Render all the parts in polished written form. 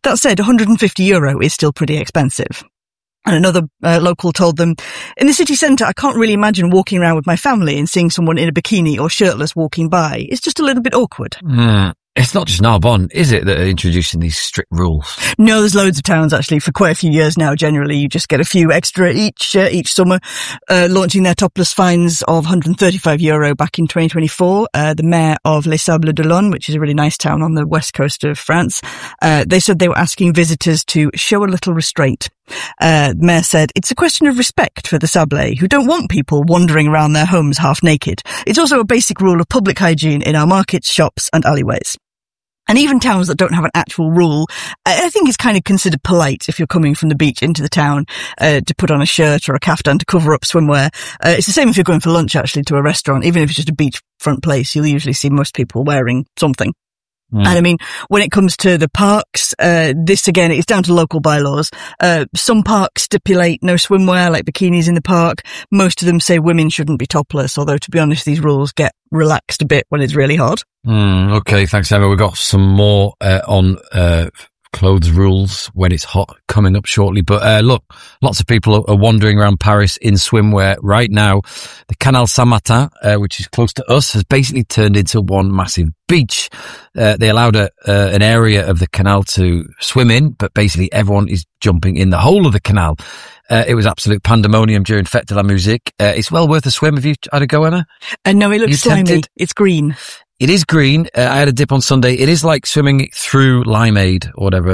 That said, €150 is still pretty expensive. And another local told them, in the city centre, I can't really imagine walking around with my family and seeing someone in a bikini or shirtless walking by. It's just a little bit awkward. It's not just Narbonne, is it, that are introducing these strict rules? No, there's loads of towns, actually, for quite a few years now. Generally, you just get a few extra each summer, launching their topless fines of €135 back in 2024. The mayor of Les Sables d'Olonne, which is a really nice town on the west coast of France, they said they were asking visitors to show a little restraint. The mayor said, it's a question of respect for the Sablés, who don't want people wandering around their homes half naked. It's also a basic rule of public hygiene in our markets, shops and alleyways. And even towns that don't have an actual rule, I think it's kind of considered polite if you're coming from the beach into the town, to put on a shirt or a caftan to cover up swimwear. It's the same if you're going for lunch, actually, to a restaurant. Even if it's just a beachfront place, you'll usually see most people wearing something. And I mean, when it comes to the parks, this again, it's down to local bylaws. Some parks stipulate no swimwear, like bikinis in the park. Most of them say women shouldn't be topless, although to be honest, these rules get relaxed a bit when it's really hot. Okay, thanks, Emma. We've got some more on clothes rules when it's hot coming up shortly. But look, lots of people are wandering around Paris in swimwear right now. The Canal Saint-Martin, which is close to us, has basically turned into one massive beach. They allowed an area of the canal to swim in, but basically everyone is jumping in the whole of the canal. It was absolute pandemonium during Fête de la Musique. It's well worth a swim. Have you had a go, Emma? No, it looks slimy. Tempted? It's green. It is green. I had a dip on Sunday. It is like swimming through Limeade or whatever,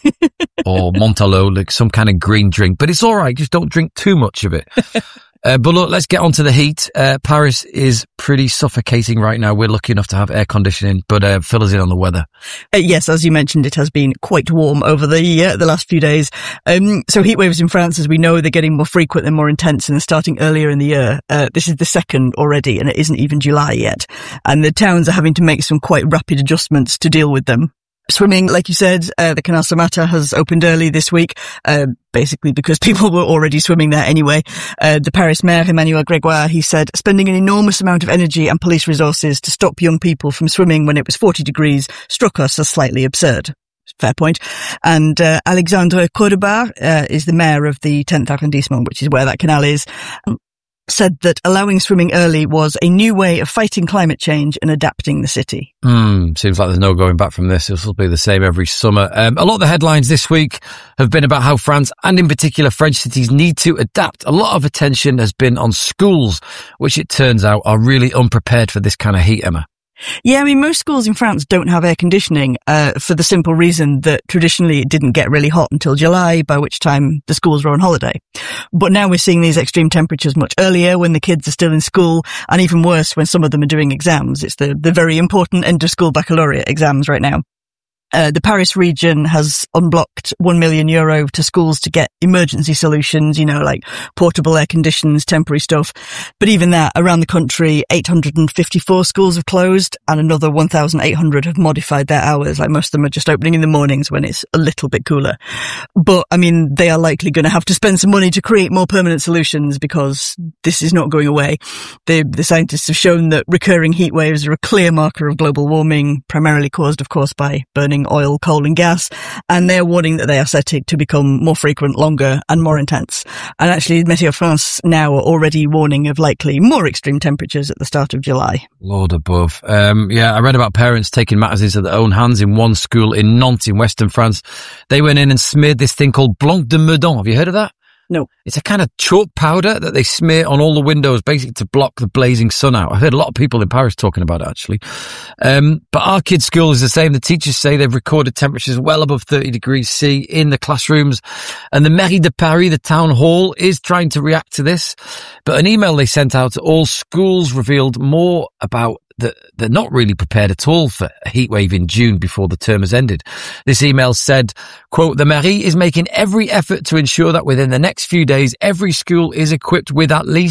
or Montalot, like some kind of green drink. But it's all right. Just don't drink too much of it. But look, let's get on to the heat. Paris is pretty suffocating right now. We're lucky enough to have air conditioning, but fill us in on the weather. Yes, as you mentioned, it has been quite warm over the last few days. So heat waves in France, as we know, they're getting more frequent and more intense, and they're starting earlier in the year. This is the second already, and it isn't even July yet. And the towns are having to make some quite rapid adjustments to deal with them. Swimming, like you said, the Canal Saint-Martin has opened early this week, basically because people were already swimming there anyway. The Paris mayor, Emmanuel Grégoire, he said, spending an enormous amount of energy and police resources to stop young people from swimming when it was 40 degrees struck us as slightly absurd. Fair point. And Alexandre Cordobar is the mayor of the 10th arrondissement, which is where that canal is, said that allowing swimming early was a new way of fighting climate change and adapting the city. Seems like there's no going back from this. This will be the same every summer. A lot of the headlines this week have been about how France, and in particular French cities, need to adapt. A lot of attention has been on schools, which it turns out are really unprepared for this kind of heat, Emma. Yeah, I mean, most schools in France don't have air conditioning, for the simple reason that traditionally it didn't get really hot until July, by which time the schools were on holiday. But now we're seeing these extreme temperatures much earlier when the kids are still in school, and even worse when some of them are doing exams. It's the very important end of school baccalaureate exams right now. The Paris region has unblocked €1 million to schools to get emergency solutions, like portable air conditions, temporary stuff. But even that, around the country, 854 schools have closed and another 1,800 have modified their hours. Like most of them are just opening in the mornings when it's a little bit cooler. But, I mean, they are likely going to have to spend some money to create more permanent solutions because this is not going away. The scientists have shown that recurring heat waves are a clear marker of global warming, primarily caused, of course, by burning oil, coal and gas, and they're warning that they are set to become more frequent, longer and more intense. And actually, Météo France now are already warning of likely more extreme temperatures at the start of July. Lord above. I read about parents taking matters into their own hands in one school in Nantes in western France. They went in and smeared this thing called Blanc de Meudon. Have you heard of that? No. It's a kind of chalk powder that they smear on all the windows, basically to block the blazing sun out. I've heard a lot of people in Paris talking about it, actually. But our kids' school is the same. The teachers say they've recorded temperatures well above 30 degrees C in the classrooms. And the Mairie de Paris, the town hall, is trying to react to this. But an email they sent out to all schools revealed more about that they're not really prepared at all for a heatwave in June before the term has ended. This email said, quote, the Mairie is making every effort to ensure that within the next few days, every school is equipped with at least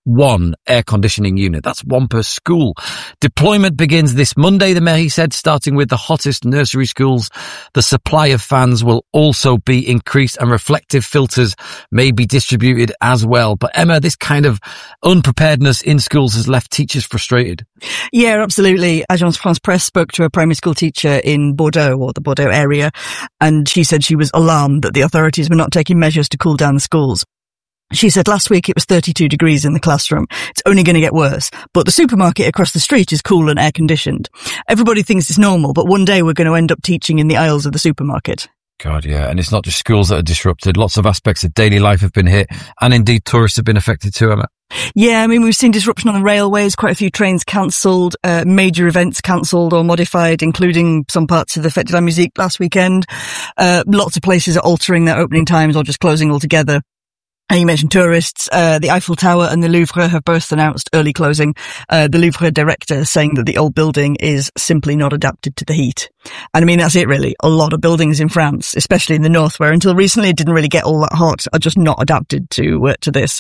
one air conditioning unit. That's one per school. Deployment begins this Monday, the mayor said, starting with the hottest nursery schools. The supply of fans will also be increased and reflective filters may be distributed as well. But Emma, this kind of unpreparedness in schools has left teachers frustrated. Yeah, absolutely. Agence France Presse spoke to a primary school teacher in Bordeaux, or the Bordeaux area, and she said she was alarmed that the authorities were not taking measures to cool down the schools. She said last week it was 32 degrees in the classroom. It's only going to get worse. But the supermarket across the street is cool and air conditioned. Everybody thinks it's normal, but one day we're going to end up teaching in the aisles of the supermarket. God, yeah. And it's not just schools that are disrupted. Lots of aspects of daily life have been hit. And indeed, tourists have been affected too, Emma. Yeah, I mean, we've seen disruption on the railways, quite a few trains cancelled, major events cancelled or modified, including some parts of the Fête de la Musique last weekend. Lots of places are altering their opening times or just closing altogether. And you mentioned tourists. The Eiffel Tower and the Louvre have both announced early closing. The Louvre director saying that the old building is simply not adapted to the heat. And I mean, that's it really. A lot of buildings in France, especially in the north, where until recently it didn't really get all that hot, are just not adapted to this.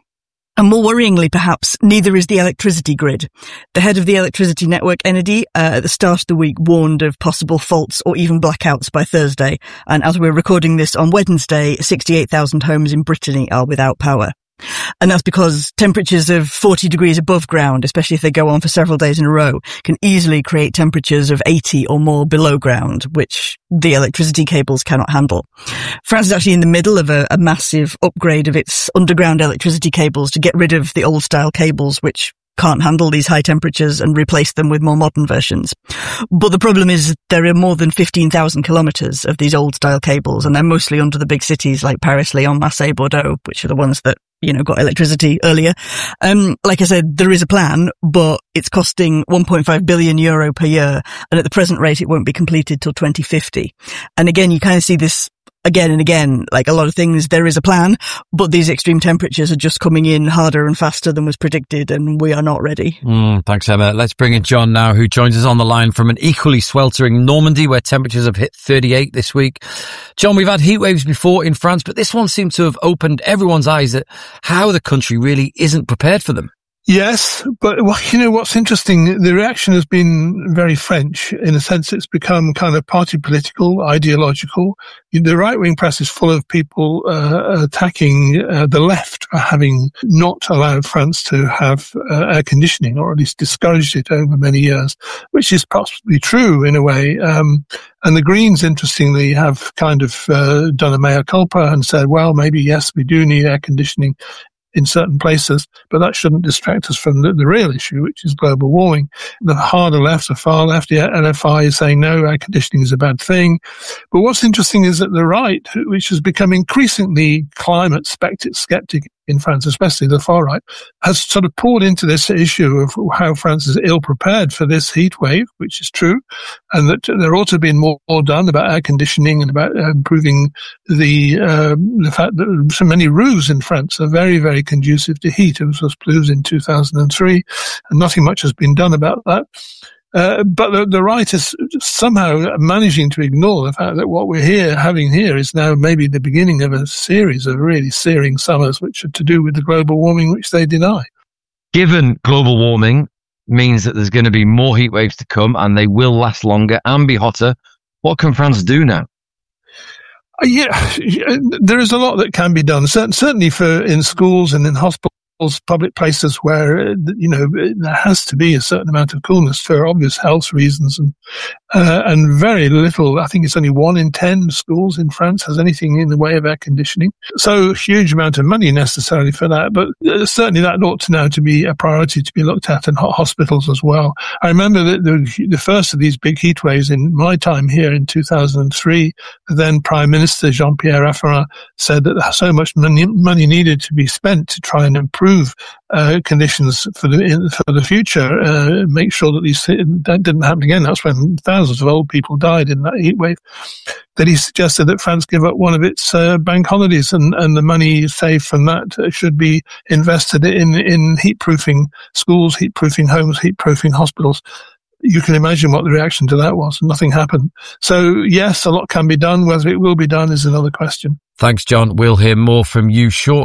And more worryingly, perhaps, neither is the electricity grid. The head of the electricity network, Enedis, at the start of the week warned of possible faults or even blackouts by Thursday. And as we're recording this on Wednesday, 68,000 homes in Brittany are without power. And that's because temperatures of 40 degrees above ground, especially if they go on for several days in a row, can easily create temperatures of 80 or more below ground, which the electricity cables cannot handle. France is actually in the middle of a massive upgrade of its underground electricity cables to get rid of the old style cables, which can't handle these high temperatures, and replace them with more modern versions. But the problem is there are more than 15,000 kilometres of these old style cables, and they're mostly under the big cities like Paris, Lyon, Marseille, Bordeaux, which are the ones that, got electricity earlier. Like I said, there is a plan, but it's costing 1.5 billion euro per year. And at the present rate, it won't be completed till 2050. And again, you kind of see this again and again, like a lot of things, there is a plan, but these extreme temperatures are just coming in harder and faster than was predicted, and we are not ready. Thanks, Emma. Let's bring in John now, who joins us on the line from an equally sweltering Normandy, where temperatures have hit 38 this week. John, we've had heat waves before in France, but this one seems to have opened everyone's eyes at how the country really isn't prepared for them. Yes, but what's interesting, the reaction has been very French. In a sense, it's become kind of party political, ideological. The right-wing press is full of people attacking the left for having not allowed France to have air conditioning, or at least discouraged it over many years, which is possibly true in a way. And the Greens, interestingly, have kind of done a mea culpa and said, well, maybe, yes, we do need air conditioning in certain places, but that shouldn't distract us from the real issue, which is global warming. The harder left, the far left, the LFI is saying no, air conditioning is a bad thing. But what's interesting is that the right, which has become increasingly climate skeptic in France, especially the far right, has sort of poured into this issue of how France is ill prepared for this heat wave, which is true, and that there ought to have been more done about air conditioning and about improving the fact that so many roofs in France are very, very conducive to heat. It was approved in 2003, and nothing much has been done about that. But the right is somehow managing to ignore the fact that what we're having here is now maybe the beginning of a series of really searing summers, which are to do with the global warming, which they deny. Given global warming means that there's going to be more heat waves to come, and they will last longer and be hotter, what can France do now? Yeah, there is a lot that can be done. Certainly in schools and in hospitals, public places where, there has to be a certain amount of coolness for obvious health reasons, and very little, I think it's only 1 in 10 schools in France has anything in the way of air conditioning. So huge amount of money necessarily for that, but certainly that ought to now to be a priority to be looked at in hospitals as well. I remember that the first of these big heat waves in my time here in 2003, the then Prime Minister Jean-Pierre Raffarin said that so much money needed to be spent to try and improve conditions for the future, make sure that that didn't happen again. That's when thousands of old people died in that heat wave. That he suggested that France give up one of its bank holidays, and the money saved from that should be invested in heat-proofing schools, heat-proofing homes, heat-proofing hospitals. You can imagine what the reaction to that was. Nothing happened. So yes, a lot can be done. Whether it will be done is another question. Thanks, John. We'll hear more from you shortly.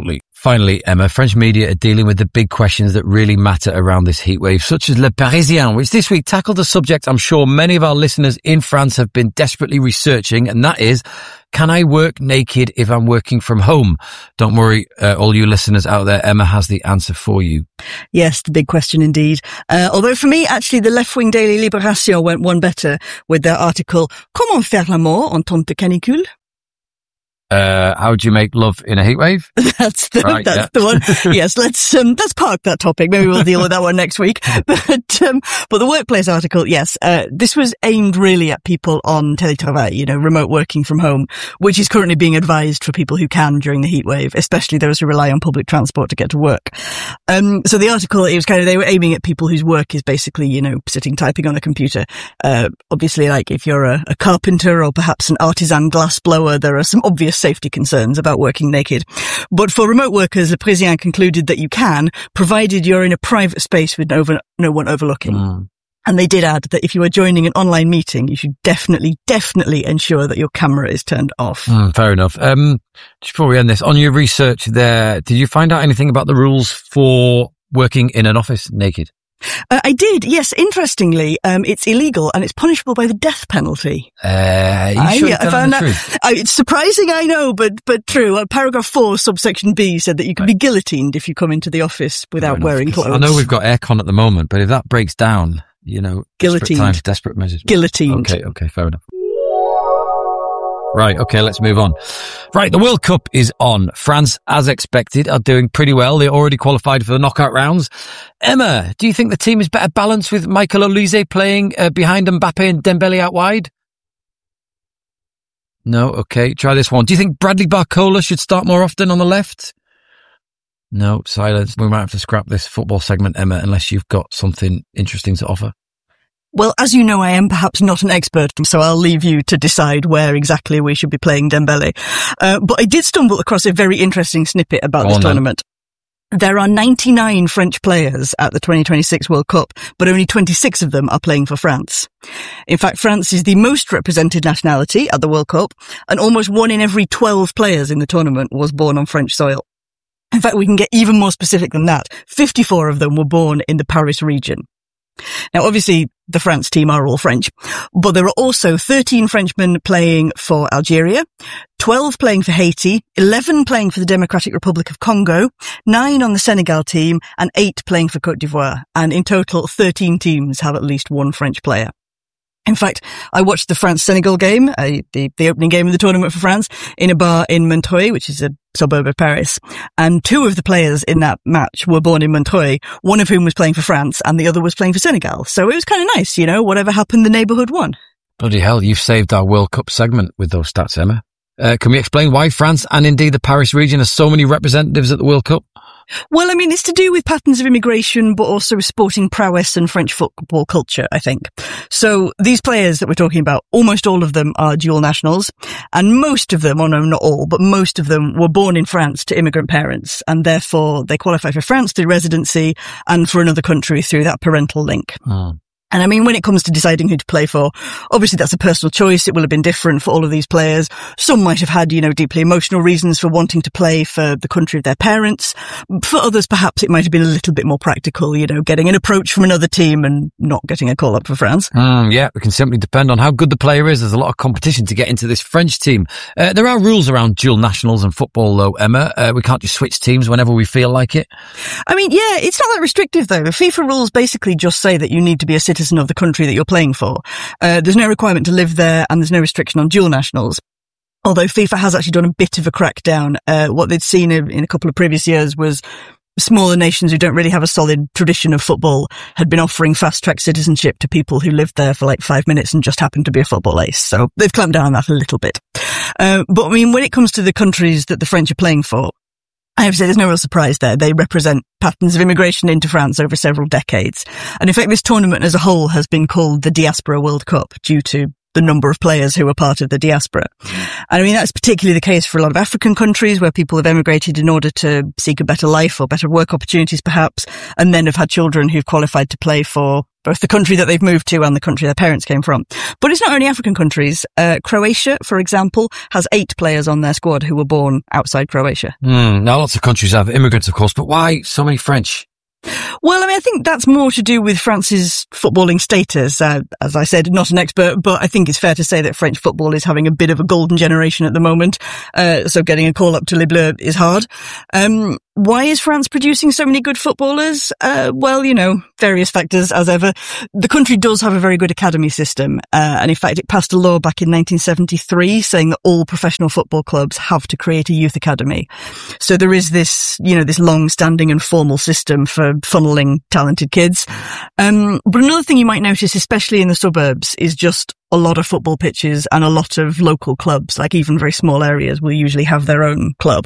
Finally, Emma, French media are dealing with the big questions that really matter around this heatwave, such as Le Parisien, which this week tackled a subject I'm sure many of our listeners in France have been desperately researching, and that is, can I work naked if I'm working from home? Don't worry, all you listeners out there, Emma has the answer for you. Yes, the big question indeed. Although for me, actually, the left-wing daily Libération went one better with their article, Comment faire l'amour en temps de canicule? How do you make love in a heatwave? That's the one. Yes, let's park that topic. Maybe we'll deal with that one next week. But the workplace article, yes, this was aimed really at people on télétravail, remote working from home, which is currently being advised for people who can during the heatwave, especially those who rely on public transport to get to work. So the article, it was they were aiming at people whose work is basically, sitting typing on a computer. Obviously, like if you're a carpenter or perhaps an artisan glass blower, there are some obvious safety concerns about working naked. But for remote workers, Le Parisien concluded that you can, provided you're in a private space with no one overlooking. Mm. And they did add that if you are joining an online meeting, you should definitely ensure that your camera is turned off. Fair enough. Just before we end this, on your research there, did you find out anything about the rules for working in an office naked? I did, yes. Interestingly, it's illegal and it's punishable by the death penalty. I found that. It's surprising, I know, but true. Paragraph 4, subsection B said that you can be guillotined if you come into the office without wearing clothes. I know we've got aircon at the moment, but if that breaks down, guillotined. Desperate measures. Guillotined. Okay, fair enough. Right, okay, let's move on. Right, the World Cup is on. France, as expected, are doing pretty well. They're already qualified for the knockout rounds. Emma, do you think the team is better balanced with Michael Olise playing behind Mbappe and Dembele out wide? No? Okay, try this one. Do you think Bradley Barcola should start more often on the left? No, silence. We might have to scrap this football segment, Emma, unless you've got something interesting to offer. Well, as you know, I am perhaps not an expert, so I'll leave you to decide where exactly we should be playing Dembele. But I did stumble across a very interesting snippet about this tournament. There are 99 French players at the 2026 World Cup, but only 26 of them are playing for France. In fact, France is the most represented nationality at the World Cup, and almost 1 in every 12 players in the tournament was born on French soil. In fact, we can get even more specific than that. 54 of them were born in the Paris region. Now, obviously, the France team are all French, but there are also 13 Frenchmen playing for Algeria, 12 playing for Haiti, 11 playing for the Democratic Republic of Congo, 9 on the Senegal team, and 8 playing for Côte d'Ivoire. And in total, 13 teams have at least one French player. In fact, I watched the France-Senegal game, the opening game of the tournament for France, in a bar in Montreuil, which is a suburb of Paris. And 2 of the players in that match were born in Montreuil, one of whom was playing for France and the other was playing for Senegal. So it was kind of nice, whatever happened, the neighbourhood won. Bloody hell, you've saved our World Cup segment with those stats, Emma. Can we explain why France and indeed the Paris region has so many representatives at the World Cup? Well, I mean, it's to do with patterns of immigration, but also sporting prowess and French football culture, I think. So these players that we're talking about, almost all of them are dual nationals, and most of them, or no, not all, but most of them were born in France to immigrant parents, and therefore they qualify for France through residency and for another country through that parental link. Oh. And I mean, when it comes to deciding who to play for, obviously that's a personal choice. It will have been different for all of these players. Some might have had, deeply emotional reasons for wanting to play for the country of their parents. For others, perhaps it might have been a little bit more practical, getting an approach from another team and not getting a call up for France. Yeah, it can simply depend on how good the player is. There's a lot of competition to get into this French team. There are rules around dual nationals and football though, Emma. We can't just switch teams whenever we feel like it. I mean, yeah, it's not that restrictive though. The FIFA rules basically just say that you need to be a citizen of the country that you're playing for. There's no requirement to live there and there's no restriction on dual nationals. Although FIFA has actually done a bit of a crackdown. What they'd seen in a couple of previous years was smaller nations who don't really have a solid tradition of football had been offering fast-track citizenship to people who lived there for like 5 minutes and just happened to be a football ace. So they've clamped down on that a little bit. But I mean, when it comes to the countries that the French are playing for, I have to say there's no real surprise there. They represent patterns of immigration into France over several decades. And in fact, this tournament as a whole has been called the Diaspora World Cup due to the number of players who are part of the diaspora. And I mean, that's particularly the case for a lot of African countries where people have emigrated in order to seek a better life or better work opportunities perhaps, and then have had children who've qualified to play for both the country that they've moved to and the country their parents came from. But it's not only African countries. Croatia, for example, has 8 players on their squad who were born outside Croatia. Now, lots of countries have immigrants, of course, but why so many French? Well, I mean, I think that's more to do with France's footballing status. As I said, not an expert, but I think it's fair to say that French football is having a bit of a golden generation at the moment. So getting a call up to Les Bleus is hard. Why is France producing so many good footballers? Well, various factors as ever. The country does have a very good academy system. And in fact, it passed a law back in 1973 saying that all professional football clubs have to create a youth academy. So there is this, this long-standing and formal system for funneling talented kids. But another thing you might notice, especially in the suburbs, is just a lot of football pitches and a lot of local clubs, like even very small areas will usually have their own club.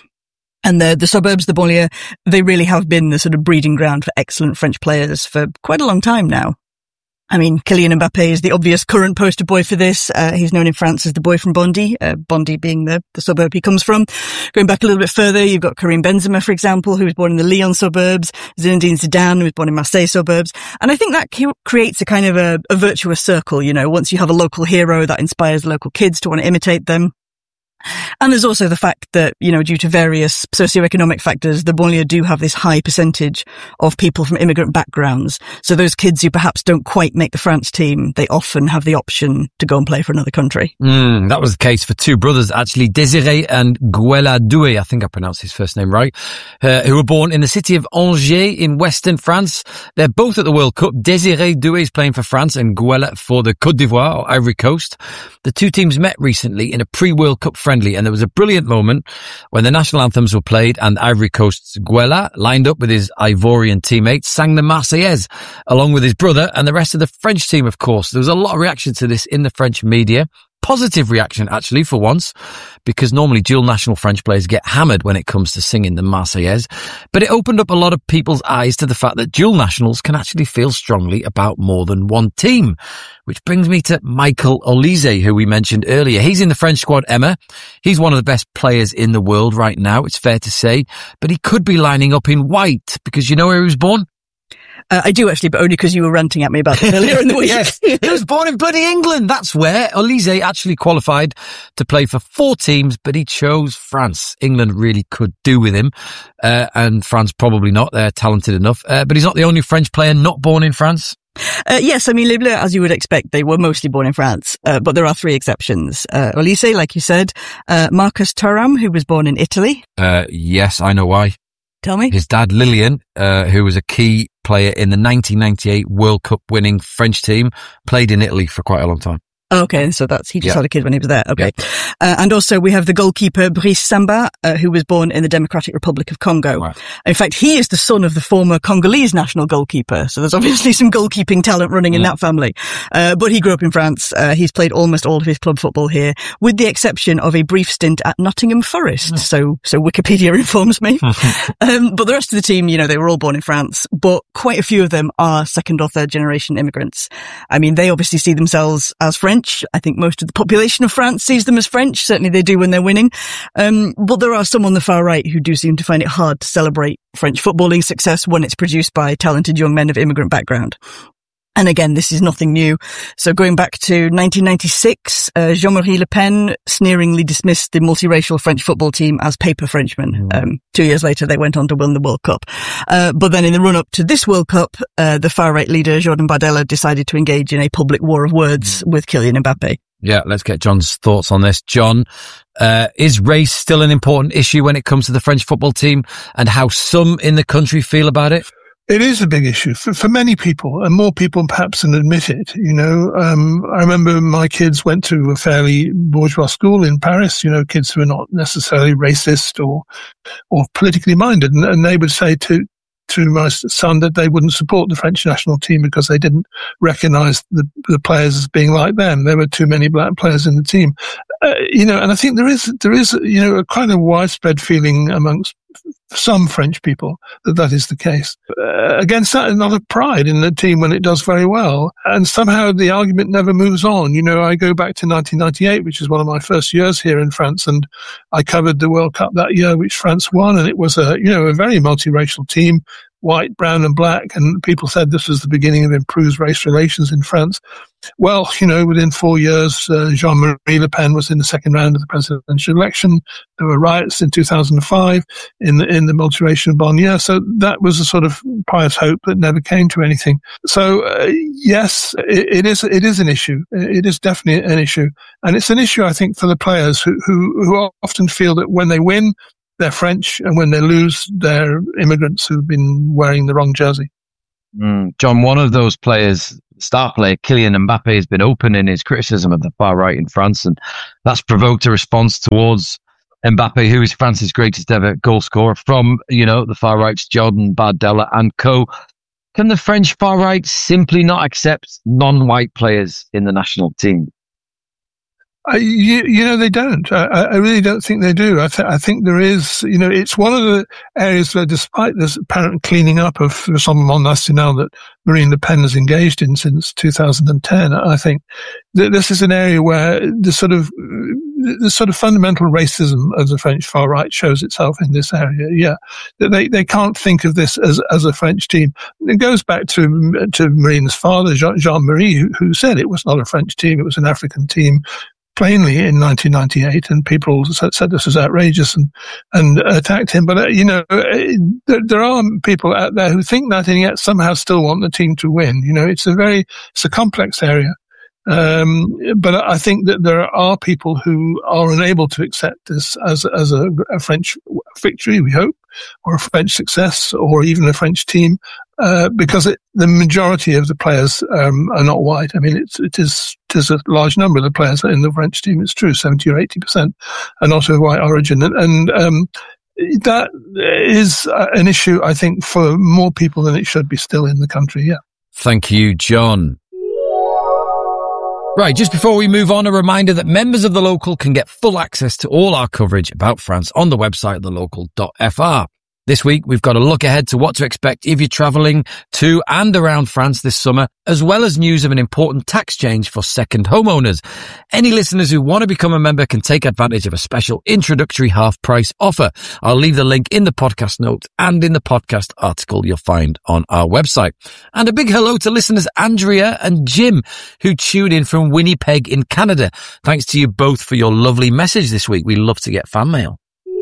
And the suburbs, the banlieue, they really have been the sort of breeding ground for excellent French players for quite a long time now. I mean, Kylian Mbappé is the obvious current poster boy for this. He's known in France as the boy from Bondy, Bondy being the suburb he comes from. Going back a little bit further, you've got Karim Benzema, for example, who was born in the Lyon suburbs, Zinedine Zidane, who was born in Marseille suburbs. And I think that creates a kind of a virtuous circle, once you have a local hero that inspires local kids to want to imitate them. And there's also the fact that, due to various socioeconomic factors, the banlieue do have this high percentage of people from immigrant backgrounds. So those kids who perhaps don't quite make the France team, they often have the option to go and play for another country. That was the case for 2 brothers, actually, Désiré and Guela Doué, I think I pronounced his first name right, who were born in the city of Angers in western France. They're both at the World Cup. Désiré Doué is playing for France and Guela for the Côte d'Ivoire, or Ivory Coast. The 2 teams met recently in a pre-World Cup friendly, and there was a brilliant moment when the national anthems were played and Ivory Coast's Guela, lined up with his Ivorian teammates, sang the Marseillaise along with his brother and the rest of the French team, of course. There was a lot of reaction to this in the French media. Positive reaction, actually, for once, because normally dual national French players get hammered when it comes to singing the Marseillaise. But it opened up a lot of people's eyes to the fact that dual nationals can actually feel strongly about more than one team. Which brings me to Michael Olise, who we mentioned earlier. He's in the French squad, Emma. He's one of the best players in the world right now, it's fair to say. But he could be lining up in white, because you know where he was born? I do actually, but only because you were ranting at me about it earlier in the week. Yes, he was born in bloody England. That's where Olise actually qualified to play for 4 teams, but he chose France. England really could do with him, and France probably not. They're talented enough, but he's not the only French player not born in France. Yes, I mean, Les Bleus, as you would expect, they were mostly born in France, but there are 3 exceptions. Olise, like you said, Marcus Thuram, who was born in Italy. Yes, I know why. Tell me. His dad, Lilian, who was a key player in the 1998 World Cup winning French team, played in Italy for quite a long time. Okay, so he just had a kid when he was there. Okay. Yeah. And also we have the goalkeeper Brice Samba, who was born in the Democratic Republic of Congo. Wow. In fact, he is the son of the former Congolese national goalkeeper. So there's obviously some goalkeeping talent running in that family. But he grew up in France. He's played almost all of his club football here, with the exception of a brief stint at Nottingham Forest. So Wikipedia informs me. But the rest of the team, they were all born in France, but quite a few of them are second or third generation immigrants. I mean, they obviously see themselves as French. I think most of the population of France sees them as French. Certainly they do when they're winning. But there are some on the far right who do seem to find it hard to celebrate French footballing success when it's produced by talented young men of immigrant background. And again, this is nothing new. So going back to 1996, Jean-Marie Le Pen sneeringly dismissed the multiracial French football team as paper Frenchmen. 2 years later, they went on to win the World Cup. But then in the run-up to this World Cup, the far-right leader, Jordan Bardella, decided to engage in a public war of words with Kylian Mbappé. Yeah, let's get John's thoughts on this. John, is race still an important issue when it comes to the French football team and how some in the country feel about it? It is a big issue for many people, and more people perhaps than admit it. I remember my kids went to a fairly bourgeois school in Paris, kids who are not necessarily racist or politically minded. And they would say to my son that they wouldn't support the French national team because they didn't recognize the players as being like them. There were too many black players in the team. And I think there is, a kind of widespread feeling amongst some French people that is the case. Against that, another pride in the team when it does very well. And somehow the argument never moves on. I go back to 1998, which is one of my first years here in France, and I covered the World Cup that year, which France won. And it was a very multiracial team, white, brown and black, and people said this was the beginning of improved race relations in France. Well, within 4 years, Jean-Marie Le Pen was in the second round of the presidential election. There were riots in 2005 in the multiracial banlieue. So that was a sort of pious hope that never came to anything. So, yes, it is an issue. It is definitely an issue. And it's an issue, I think, for the players who often feel that when they win, they're French, and when they lose, they're immigrants who've been wearing the wrong jersey. John, one of those players, star player Kylian Mbappe, has been open in his criticism of the far right in France, and that's provoked a response towards Mbappe, who is France's greatest ever goal scorer, from, the far right's Jordan Bardella and co. Can the French far right simply not accept non-white players in the national team? They don't. I really don't think they do. I think there is, it's one of the areas where, despite this apparent cleaning up of Rassemblement National that Marine Le Pen has engaged in since 2010, I think that this is an area where the sort of fundamental racism of the French far right shows itself in this area. Yeah, they can't think of this as a French team. It goes back to Marine's father, Jean-Marie, who said it was not a French team; it was an African team. Plainly in 1998, and people said this was outrageous and attacked him. But there are people out there who think that, and yet somehow still want the team to win. It's a complex area. But I think that there are people who are unable to accept this as a French victory, we hope, or a French success, or even a French team, because the majority of the players are not white. I mean, it is a large number of the players in the French team. It's true, 70 or 80% are not of white origin, and that is an issue, I think, for more people than it should be still in the country. Yeah. Thank you, John. Right, just before we move on, a reminder that members of The Local can get full access to all our coverage about France on the website thelocal.fr. This week, we've got a look ahead to what to expect if you're travelling to and around France this summer, as well as news of an important tax change for second homeowners. Any listeners who want to become a member can take advantage of a special introductory half-price offer. I'll leave the link in the podcast notes and in the podcast article you'll find on our website. And a big hello to listeners Andrea and Jim, who tuned in from Winnipeg in Canada. Thanks to you both for your lovely message this week. We love to get fan mail.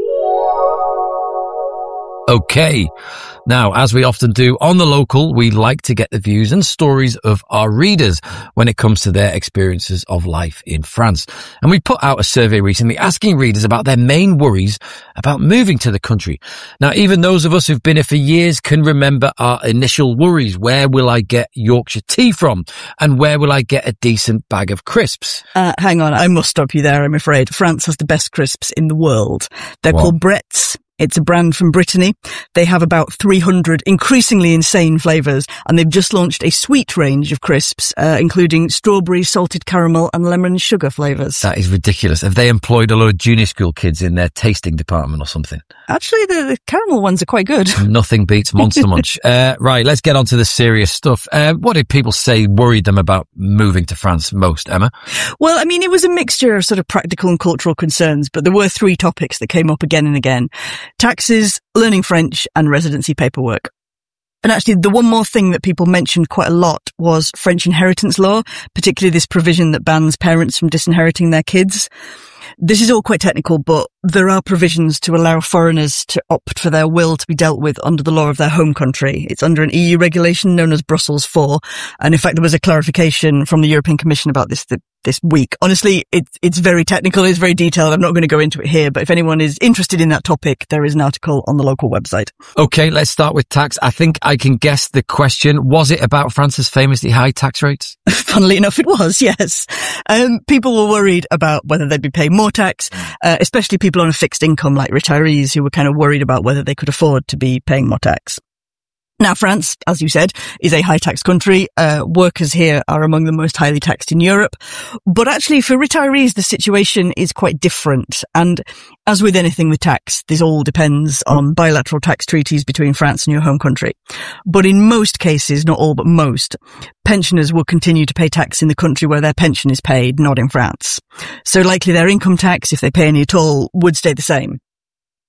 Okay. Now, as we often do on The Local, we like to get the views and stories of our readers when it comes to their experiences of life in France. And we put out a survey recently asking readers about their main worries about moving to the country. Now, even those of us who've been here for years can remember our initial worries. Where will I get Yorkshire tea from? And where will I get a decent bag of crisps? Hang on, I must stop you there, I'm afraid. France has the best crisps in the world. They're called Bretts. It's a brand from Brittany. They have about 300 increasingly insane flavours, and they've just launched a sweet range of crisps, including strawberry, salted caramel and lemon sugar flavours. That is ridiculous. Have they employed a lot of junior school kids in their tasting department or something? Actually, the caramel ones are quite good. Nothing beats Monster Munch. Right, let's get on to the serious stuff. What did people say worried them about moving to France most, Emma? Well, I mean, it was a mixture of sort of practical and cultural concerns, but there were three topics that came up again and again. Taxes, learning French, and residency paperwork. And actually, the one more thing that people mentioned quite a lot was French inheritance law, particularly this provision that bans parents from disinheriting their kids. This is all quite technical, but there are provisions to allow foreigners to opt for their will to be dealt with under the law of their home country. It's under an EU regulation known as Brussels 4. And in fact, there was a clarification from the European Commission about this week. Honestly, it's very technical, it's very detailed. I'm not going to go into it here, but if anyone is interested in that topic, there is an article on the local website. Okay, let's start with tax. I think I can guess the question. Was it about France's famously high tax rates? Funnily enough, it was, yes. People were worried about whether they'd be paying more tax, especially people on a fixed income like retirees who were kind of worried about whether they could afford to be paying more tax. Now, France, as you said, is a high-tax country. Workers here are among the most highly taxed in Europe. But actually, for retirees, the situation is quite different. And as with anything with tax, this all depends on bilateral tax treaties between France and your home country. But in most cases, not all but most, pensioners will continue to pay tax in the country where their pension is paid, not in France. So likely their income tax, if they pay any at all, would stay the same.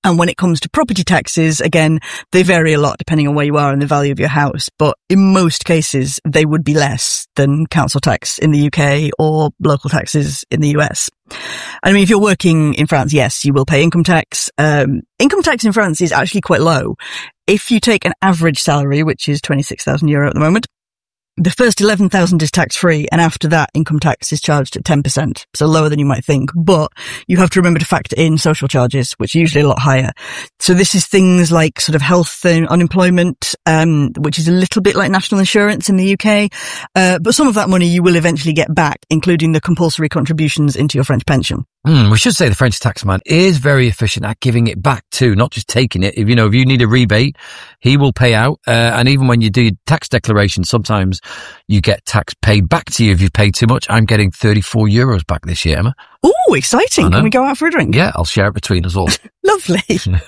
And when it comes to property taxes, again, they vary a lot depending on where you are and the value of your house. But in most cases, they would be less than council tax in the UK or local taxes in the US. I mean, if you're working in France, yes, you will pay income tax. Income tax in France is actually quite low. If you take an average salary, which is €26,000 at the moment, the first 11,000 is tax-free, and after that, income tax is charged at 10%, so lower than you might think. But you have to remember to factor in social charges, which are usually a lot higher. So this is things like sort of health and unemployment, which is a little bit like national insurance in the UK. But some of that money you will eventually get back, including the compulsory contributions into your French pension. We should say the French taxman is very efficient at giving it back too, not just taking it. If you need a rebate, he will pay out. And even when you do your tax declaration, sometimes you get tax paid back to you if you've paid too much. I'm getting €34 back this year, Emma. Oh, exciting. Can we go out for a drink? Yeah, I'll share it between us all. Lovely.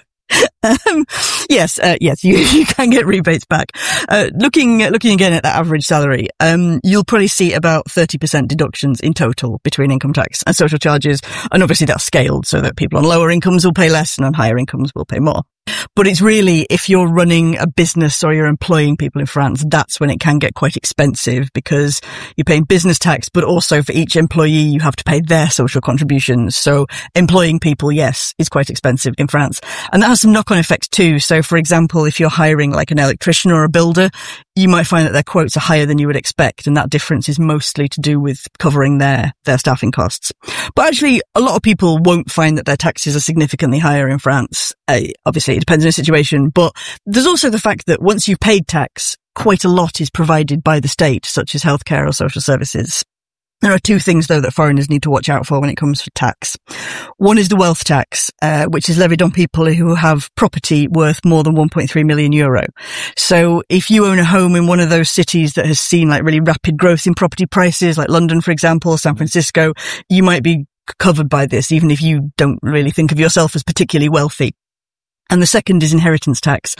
Yes, you can get rebates back. Looking again at that average salary, you'll probably see about 30% deductions in total between income tax and social charges. And obviously that's scaled so that people on lower incomes will pay less and on higher incomes will pay more. But it's really, if you're running a business or you're employing people in France, that's when it can get quite expensive because you're paying business tax, but also for each employee, you have to pay their social contributions. So employing people, yes, is quite expensive in France. And that has some knock-on effects too. So for example, if you're hiring like an electrician or a builder, you might find that their quotes are higher than you would expect. And that difference is mostly to do with covering their staffing costs. But actually, a lot of people won't find that their taxes are significantly higher in France. Obviously, it depends on the situation. But there's also the fact that once you've paid tax, quite a lot is provided by the state, such as healthcare or social services. There are two things, though, that foreigners need to watch out for when it comes to tax. One is the wealth tax, which is levied on people who have property worth more than €1.3 million. So if you own a home in one of those cities that has seen like really rapid growth in property prices, like London, for example, or San Francisco, you might be covered by this, even if you don't really think of yourself as particularly wealthy. And the second is inheritance tax.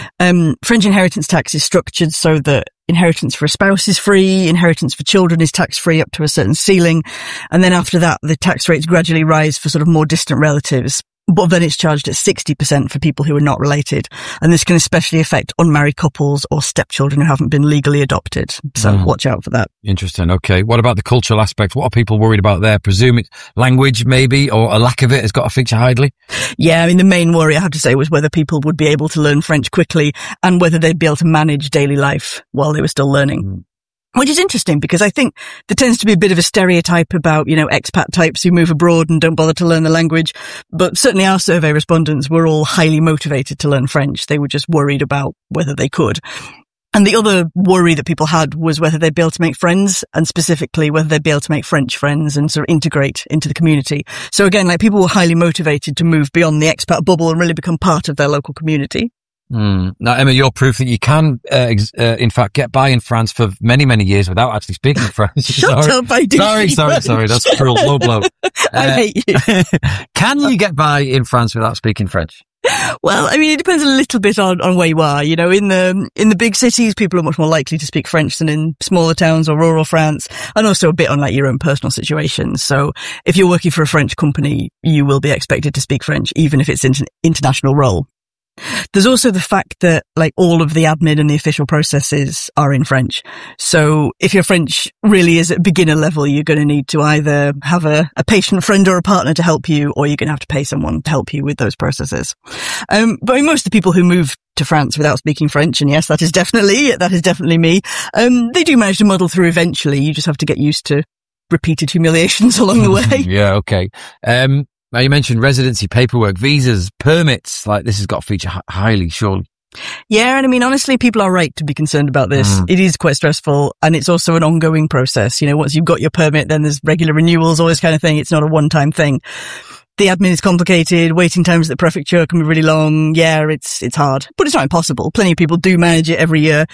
French inheritance tax is structured so that inheritance for a spouse is free, inheritance for children is tax-free up to a certain ceiling, and then after that, the tax rates gradually rise for sort of more distant relatives. But then it's charged at 60% for people who are not related. And this can especially affect unmarried couples or stepchildren who haven't been legally adopted. So watch out for that. Interesting. Okay. What about the cultural aspect? What are people worried about there? Presume it's language maybe, or a lack of it has got to feature highly? Yeah, I mean, the main worry I have to say was whether people would be able to learn French quickly and whether they'd be able to manage daily life while they were still learning. Which is interesting because I think there tends to be a bit of a stereotype about, expat types who move abroad and don't bother to learn the language. But certainly our survey respondents were all highly motivated to learn French. They were just worried about whether they could. And the other worry that people had was whether they'd be able to make friends, and specifically whether they'd be able to make French friends and sort of integrate into the community. So again, like people were highly motivated to move beyond the expat bubble and really become part of their local community. Now, Emma, you're proof that you can, in fact, get by in France for many, many years without actually speaking French. Shut up, I do. Sorry. That's cruel. Low blow. I hate you. Can you get by in France without speaking French? Well, I mean, it depends a little bit on where you are. In the big cities, people are much more likely to speak French than in smaller towns or rural France, and also a bit on like your own personal situation. So if you're working for a French company, you will be expected to speak French, even if it's an international role. There's also the fact that like all of the admin and the official processes are in French. So if your French really is at beginner level, you're going to need to either have a patient friend or a partner to help you, or you're going to have to pay someone to help you with those processes. But most of the people who move to France without speaking French, and yes, that is definitely me, they do manage to muddle through eventually. You just have to get used to repeated humiliations along the way. Yeah, okay. Now, you mentioned residency paperwork, visas, permits. Like, this has got to feature highly, surely. Yeah, and I mean, honestly, people are right to be concerned about this. It is quite stressful, and it's also an ongoing process. Once you've got your permit, then there's regular renewals, all this kind of thing. It's not a one-time thing. The admin is complicated. Waiting times at the prefecture can be really long. Yeah, it's hard, but it's not impossible. Plenty of people do manage it every year.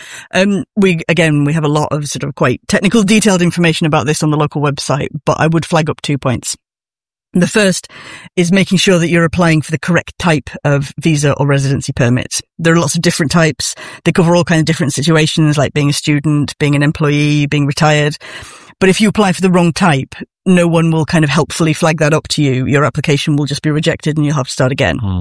We have a lot of sort of quite technical, detailed information about this on the local website, but I would flag up 2 points. The first is making sure that you're applying for the correct type of visa or residency permit. There are lots of different types. They cover all kinds of different situations, like being a student, being an employee, being retired. But if you apply for the wrong type, no one will kind of helpfully flag that up to you. Your application will just be rejected and you'll have to start again.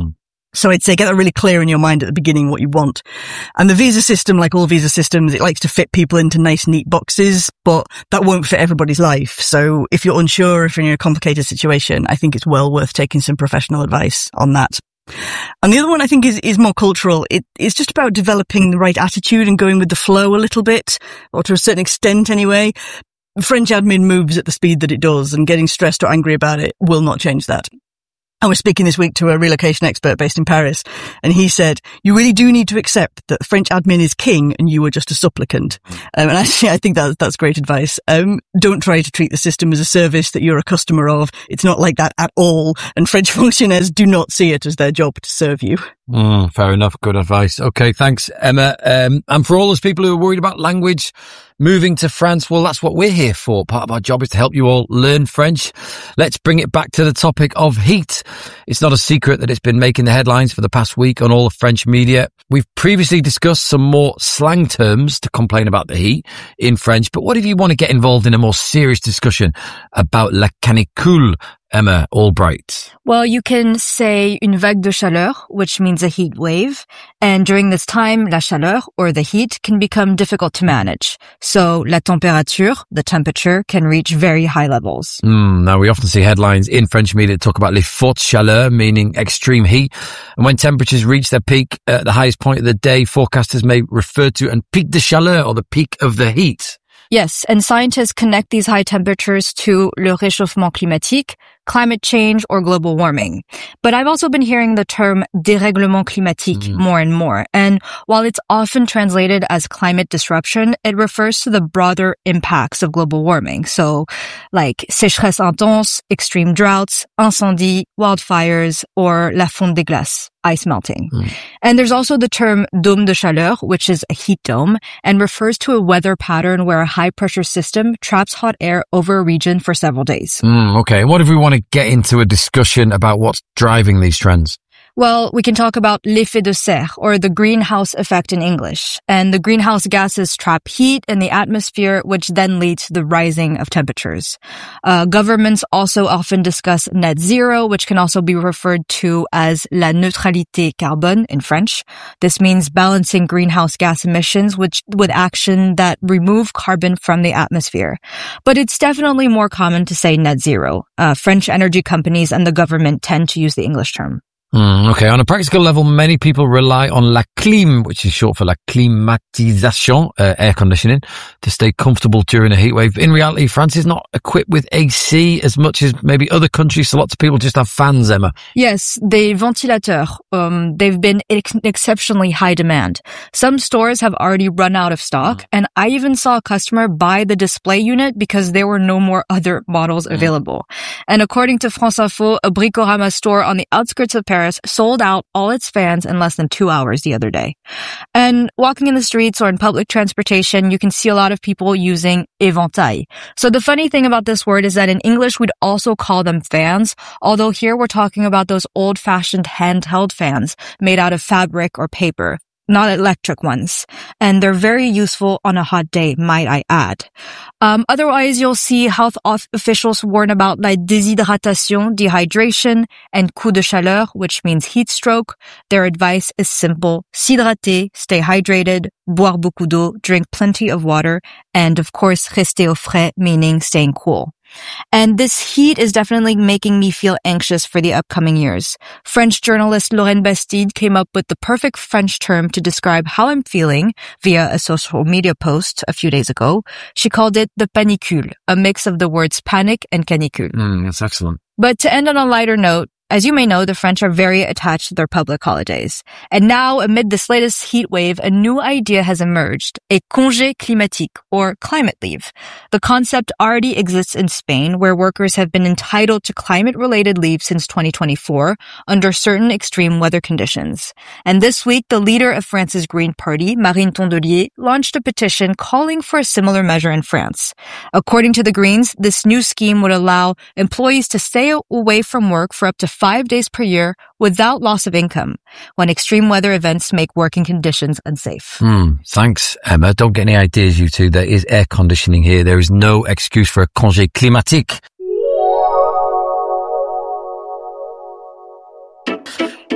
So I'd say get that really clear in your mind at the beginning what you want. And the visa system, like all visa systems, it likes to fit people into nice, neat boxes, but that won't fit everybody's life. So if you're unsure, if you're in a complicated situation, I think it's well worth taking some professional advice on that. And the other one I think is more cultural. It's just about developing the right attitude and going with the flow a little bit, or to a certain extent anyway. French admin moves at the speed that it does, and getting stressed or angry about it will not change that. I was speaking this week to a relocation expert based in Paris, and he said, you really do need to accept that French admin is king and you are just a supplicant. And actually, I think that's great advice. Don't try to treat the system as a service that you're a customer of. It's not like that at all. And French fonctionnaires do not see it as their job to serve you. Fair enough. Good advice. Okay. Thanks, Emma. And for all those people who are worried about language, moving to France, well, that's what we're here for. Part of our job is to help you all learn French. Let's bring it back to the topic of heat. It's not a secret that it's been making the headlines for the past week on all the French media. We've previously discussed some more slang terms to complain about the heat in French, but what if you want to get involved in a more serious discussion about la canicule, Emma Albright? Well, you can say une vague de chaleur, which means a heat wave. And during this time, la chaleur, or the heat, can become difficult to manage. So, la température, the temperature, can reach very high levels. Now, we often see headlines in French media that talk about les fortes chaleurs, meaning extreme heat. And when temperatures reach their peak at the highest point of the day, forecasters may refer to un pic de chaleur, or the peak of the heat. Yes, and scientists connect these high temperatures to le réchauffement climatique, climate change, or global warming. But I've also been hearing the term dérèglement climatique more and more. And while it's often translated as climate disruption, it refers to the broader impacts of global warming. So like sécheresse intense, extreme droughts, incendies, wildfires, or la fonte des glaces, ice melting. And there's also the term dôme de chaleur, which is a heat dome, and refers to a weather pattern where a high-pressure system traps hot air over a region for several days. Okay, what if we want to get into a discussion about what's driving these trends? Well, we can talk about l'effet de serre, or the greenhouse effect in English. And the greenhouse gases trap heat in the atmosphere, which then leads to the rising of temperatures. Governments also often discuss net zero, which can also be referred to as la neutralité carbone in French. This means balancing greenhouse gas emissions with action that remove carbon from the atmosphere. But it's definitely more common to say net zero. French energy companies and the government tend to use the English term. Okay, on a practical level, many people rely on la clim, which is short for la climatisation, air conditioning, to stay comfortable during a heat wave. In reality, France is not equipped with AC as much as maybe other countries, so lots of people just have fans, Emma. Yes, the ventilateurs, they've been exceptionally high demand. Some stores have already run out of stock, and I even saw a customer buy the display unit because there were no more other models available. And according to France Info, a Bricorama store on the outskirts of Paris sold out all its fans in less than 2 hours the other day. And walking in the streets or in public transportation, you can see a lot of people using éventail. So the funny thing about this word is that in English, we'd also call them fans, although here we're talking about those old-fashioned handheld fans made out of fabric or paper, not electric ones. And they're very useful on a hot day, might I add. Otherwise, you'll see health officials warn about la déshydratation, dehydration, and coup de chaleur, which means heat stroke. Their advice is simple: s'hydrater, stay hydrated, boire beaucoup d'eau, drink plenty of water, and of course, rester au frais, meaning staying cool. And this heat is definitely making me feel anxious for the upcoming years. French journalist Lorraine Bastide came up with the perfect French term to describe how I'm feeling via a social media post a few days ago. She called it the panicule, a mix of the words panic and canicule. That's excellent. But to end on a lighter note, as you may know, the French are very attached to their public holidays. And now, amid this latest heat wave, a new idea has emerged, a congé climatique, or climate leave. The concept already exists in Spain, where workers have been entitled to climate-related leave since 2024 under certain extreme weather conditions. And this week, the leader of France's Green Party, Marine Tondelier, launched a petition calling for a similar measure in France. According to the Greens, this new scheme would allow employees to stay away from work for up to 5 days per year without loss of income when extreme weather events make working conditions unsafe. Thanks, Emma. Don't get any ideas, you two. There is air conditioning here. There is no excuse for a congé climatique.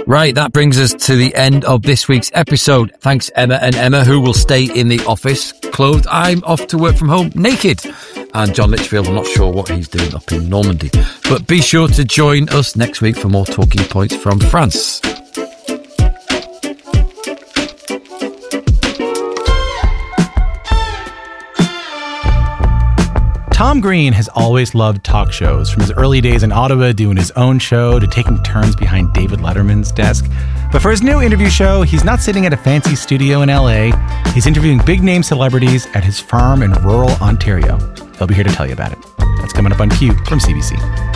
Right, that brings us to the end of this week's episode. Thanks, Emma and Emma, who will stay in the office clothed. I'm off to work from home naked. And John Litchfield, I'm not sure what he's doing up in Normandy. But be sure to join us next week for more talking points from France. Tom Green has always loved talk shows, from his early days in Ottawa doing his own show to taking turns behind David Letterman's desk. But for his new interview show, he's not sitting at a fancy studio in LA. He's interviewing big-name celebrities at his farm in rural Ontario. He'll be here to tell you about it. That's coming up on Q from CBC.